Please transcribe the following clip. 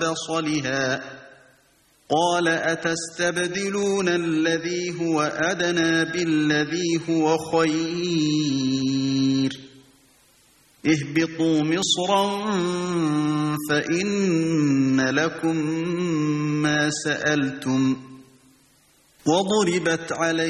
فصلها قال أتستبدلون الذي هو أدنى بالذي هو خير اهبطوا مصرا فإن لكم ما سألتم وضربت عليكم